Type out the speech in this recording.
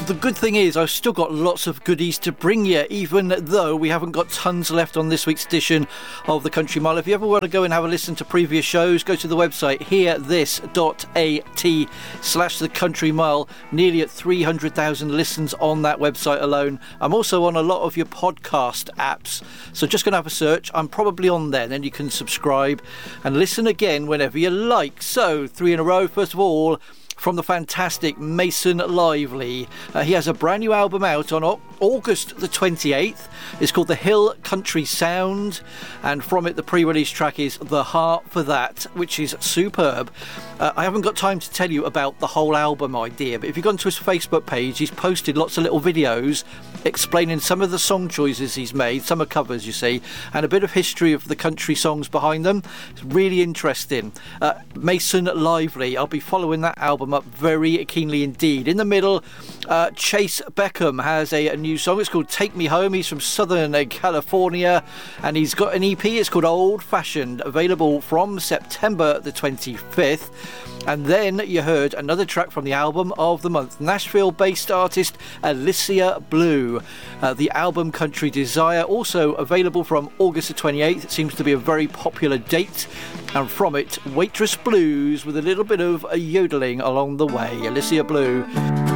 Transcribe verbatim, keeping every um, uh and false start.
the good thing is I've still got lots of goodies to bring you, even though we haven't got tons left on this week's edition of the Country Mile. If you ever want to go and have a listen to previous shows, go to the website hear this dot a t slash the Country Mile. Nearly at three hundred thousand listens on that website alone. I'm also on a lot of your podcast apps, so just going to have a search. I'm probably on there, then you can subscribe and listen again whenever you like. So, three in a row. First of all, from the fantastic Mason Lively. Uh, he has a brand new album out on o- August the twenty-eighth. It's called The Hill Country Sound, and from it the pre-release track is The Heart for That, which is superb. Uh, I haven't got time to tell you about the whole album idea, but if you go onto his Facebook page, he's posted lots of little videos explaining some of the song choices he's made. Some are covers, you see, and a bit of history of the country songs behind them. It's really interesting. Uh, Mason Lively, I'll be following that album up very keenly indeed. In the middle, uh, Chase Beckham has a, a new song. It's called Take Me Home. He's from Southern California, and he's got an E P. It's called Old Fashioned, available from September the twenty-fifth. And then you heard another track from the album of the month, Nashville-based artist Alicia Blue. Uh, the album Country Desire, also available from August the twenty-eighth. It seems to be a very popular date. And from it, Waitress Blues, with a little bit of a yodeling along the way. Alicia Blue.